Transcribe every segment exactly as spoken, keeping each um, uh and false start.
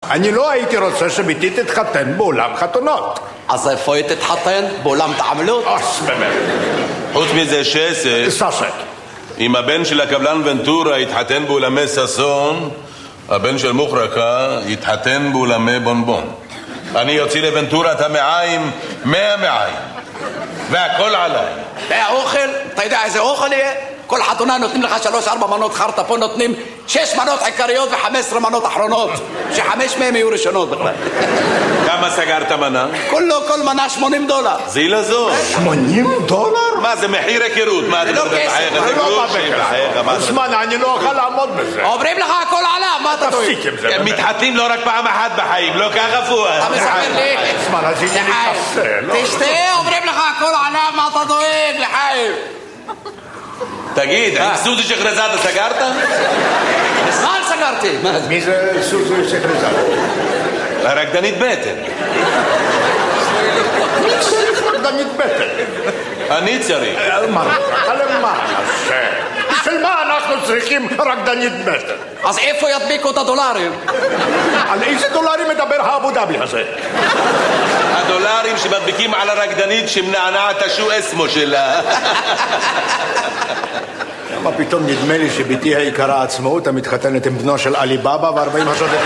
אני לא הייתי רוצה שביתי תתחתן באולם חתונות. אז איפה היא תתחתן? באולם תעמלות? אוס, באמת. חוץ מזה שסק, ססק. אם הבן של הקבלן ונטורה יתחתן באולמי ססון, הבן של מוחרקה יתחתן באולמי בונבון. אני יוציא לוונטורה את המעיים, מאה מעיים, והכל עליי. והאוכל, אתה יודע איזה אוכל יהיה? כל חתונה נותנים לך שלוש ארבע מנות חרטה, פה נותנים שש מנות עיקריות וחמש עשרה מנות אחרונות, שחמש מהם יהיו ראשונות בכלל. כמה סגרת מנה? כולו, כל מנה שמונים דולר. זילה זו. שמונים דולר? מה זה מחיר היכרות? מה זה לא כסף, זה גרושים? אוסמן, אני לא אוכל לעמוד בזה. אומרים לך הכל עלה, מה אתה טועה? תפסיק עם זה. הם מתחתנים לא רק פעם אחת בחיים, לא ככה פואד. אתה מספר לי? אוסמן, אז הנה לי קפה, לא? תשתה, אומרים לך הכל עלה, מה אתה דואג לחיים? תגיד, עם סוזי שחרזאדה סגרת? מזמן סגרתי. מי זה סוזי שחרזאדה? הרקדנית בטן. מי צריך רקדנית בטן? אני צריך. מה? למה נעשה? בשביל מה אנחנו צריכים רקדנית בטן? אז איפה ידביקו את הדולרים? על איזה דולרים מדבר האבו דאבי הזה? הדולרים שמדביקים על הרקדנית שמנענעת השו אסמו שלה. מה פתאום נדמה לי שביתי היקרה עצמאות המתחתנת עם בנו של עלי בבא וארבעים השודדים?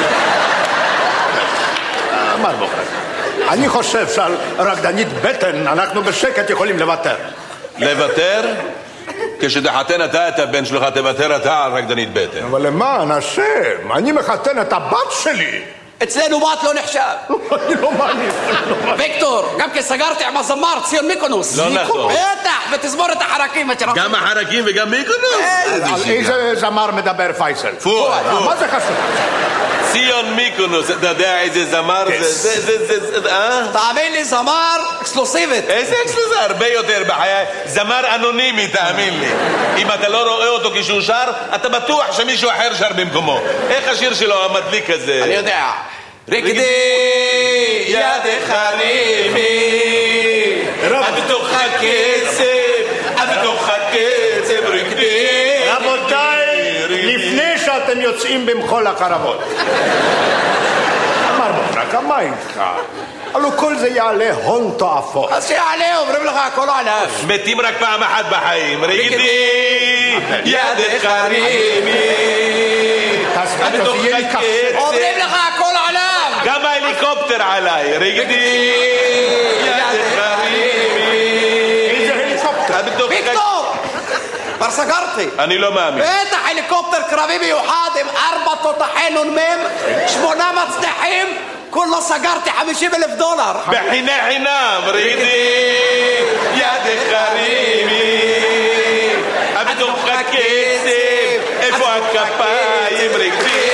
מה בוחר? אני חושב שעל רקדנית בטן אנחנו בשקט יכולים לוותר. לוותר? כשתחתן אתה את הבן שלך תוותר אתה על רקדנית בטן. אבל למען השם, אני מחתן את הבת שלי. אצלנו בת לא נחשב. אני לא מאמין. ויקטור, גם כסגרתי עם הזמר ציון מיקונוס. לא נכון. בטח, ותזמורת החרקים. גם החרקים וגם מיקונוס? על איזה זמר מדבר פייסל? פואד. מה זה חשוב? ציון מיקונוס, אתה יודע איזה זמר זה? זה, אה? תאמין לי, זמר אקסקלוסיבית. איזה אקסקלוסיבית? הרבה יותר בחיי. זמר אנונימי, תאמין לי. אם אתה לא רואה אותו כשהוא שר, אתה בטוח שמישהו אחר שר במקומו. איך השיר שלו המדליק הזה? אני יודע. רקדי יד חרימי בתוך הכסף, בתוך הכסף רקדי. רבותיי, לפני שאתם יוצאים במחול החרבות, אמר בברקה, מה איתך? הלוא כל זה יעלה הון תועפות. אז שיעלה, אומרים לך הכל עליו. מתים רק פעם אחת בחיים. רקדי יד חרימי בתוך הכסף. אומרים לך הכל עליו. גם ההליקופטר עליי. רקדי יד חרימי. איזה הליקופטר? ויקטור, כבר סגרתי. אני לא מאמין. בטח הליקופטר קרבי מיוחד עם ארבע תותחי נ"מ, שמונה מצנחים, כולו סגרתי חמישים אלף דולר. בחיני חינם. רקדי יד חרימי בתוך הכסף. איפה הכפיים? רקדי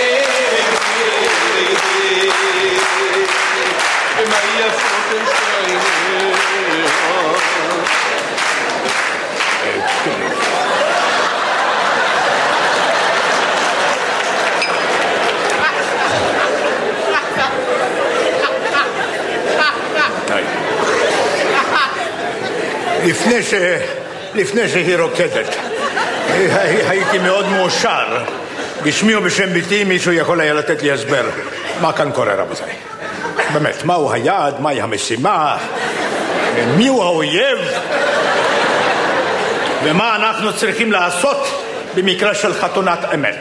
ומה יפות השיינים. לפני ש... לפני שהיא רוקדת, הייתי מאוד מאושר. בשמי ובשם ביתי מישהו יכול היה לתת לי הסבר מה כאן קורה, רבותיי. באמת, מהו היעד, מהי המשימה, מיהו האויב, ומה אנחנו צריכים לעשות במקרה של חתונת אמת.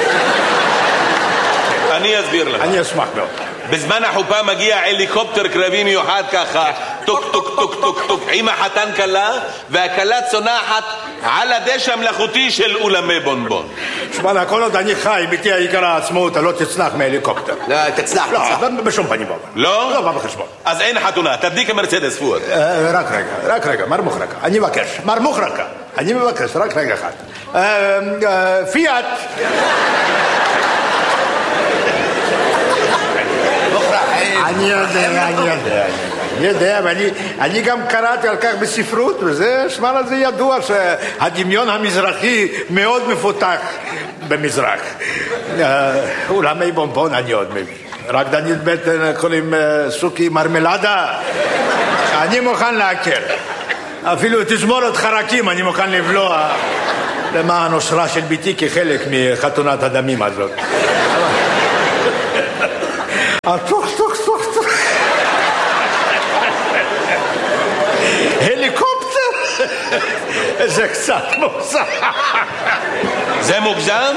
אני אסביר לך. אני אשמח מאוד. בזמן החופה מגיע הליקופטר קרבי מיוחד ככה, טוק טוק טוק טוק טוק, עם החתן קלה, והקלה צונחת על הדשא המלאכותי של אולמי בונבון. שמע, כל עוד אני חי, ביתי היקרה עצמאות, לא תצנח מהליקופטר. לא, תצלח, לא, תצלח. בשום פנים ואופן. לא? לא בא בחשבון. אז אין חתונה, תדליק המרצדס פואד. רק רגע, רק רגע, מר מוחרקה, אני מבקש, מר מוחרקה, אני מבקש, רק רגע אחד. פיאט. אני יודע, אני יודע, אני יודע, ואני גם קראתי על כך בספרות, וזה, שמע, זה ידוע שהדמיון המזרחי מאוד מפותח במזרח. אולמי בונבון אני עוד מבין. רקדנית בטן קוראים סוכי מרמלדה, אני מוכן להקל. אפילו תזמורת חרקים אני מוכן לבלוע למען אושרה של ביתי כחלק מחתונת הדמים הזאת. טוח, טוח, טוח, טוח. הליקופטר? זה קצת מוגזם. זה מוגזם?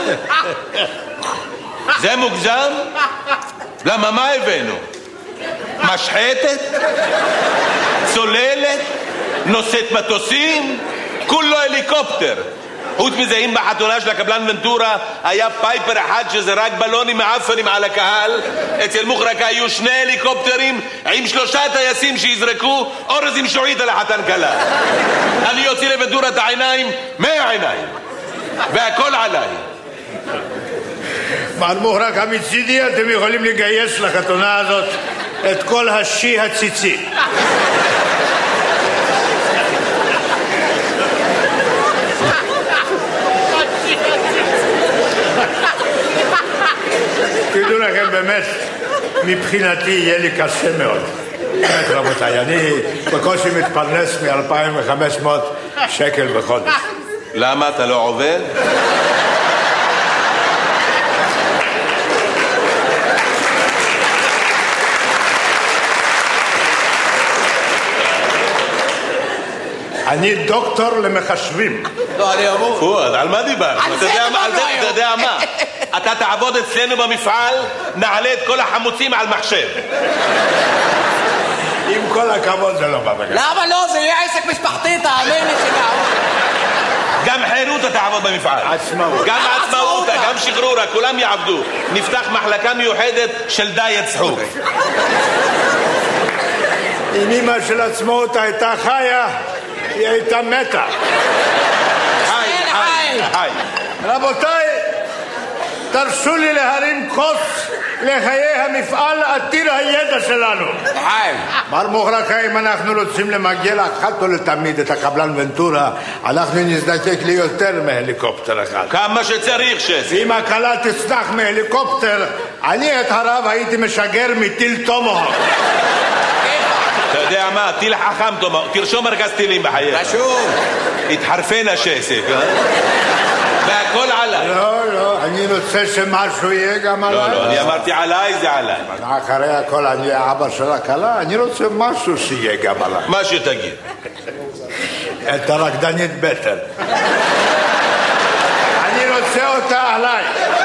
זה מוגזם? למה מה הבאנו? משחטת? צוללת? נושאת מטוסים? כולו הליקופטר. חוץ מזה, אם בחתונה של הקבלן ונטורה היה פייפר אחד שזרק בלונים מעפנים על הקהל, אצל מוחרקה היו שני הליקופטרים עם שלושה טייסים שיזרקו אורז עם שועית על החתן קלה. אני יוציא לוונטורה את העיניים מהעיניים והכל עליי. מר מוחרק, מצידי אתם יכולים לגייס לחתונה הזאת את כל השי הציצי. תדעו לכם, באמת, מבחינתי יהיה לי קשה מאוד. באמת, רבותיי, אני בקושי מתפרנס מ-אלפיים וחמש מאות שקל בחודש. למה אתה לא עובד? אני דוקטור למחשבים. לא, אני אמור. פואד, על מה דיבר? אתה יודע מה? אתה תעבוד אצלנו במפעל, נעלה את כל החמוצים על מחשב. עם כל הכבוד זה לא בא בגלל. למה לא? זה יהיה עסק משפחתי, תאמין לי שנעבוד. גם חירותה תעבוד במפעל. עצמאות. גם עצמאותה, גם שחרורה, כולם יעבדו. נפתח מחלקה מיוחדת של דיאט צחוק. אם אמא של עצמאות הייתה חיה, היא הייתה מתה. חי, חי, חי. רבותיי, תרשו לי להרים כוס לחיי המפעל עתיר הידע שלנו. חיים. מר מוחרקה, אם אנחנו רוצים למגל אחת ולתמיד את הקבלן ונטורה, אנחנו נזדקק ליותר מהליקופטר אחד. כמה שצריך שס. אם הקלה תצנח מהליקופטר, אני את הרב הייתי משגר מטיל טומהוק. אתה יודע מה? טיל חכם טומהוק. תרשום ארגז טילים בחייך. רשום. התחרפן השסק, אה? והכל עליי. לא, לא, אני רוצה שמשהו יהיה גם עליי. לא, לא, אני אמרתי עליי, זה עליי. אחרי הכל אני האבא של הכלה, אני רוצה משהו שיהיה גם עליי. מה שתגיד. את הרקדנית בטן. אני רוצה אותה עליי.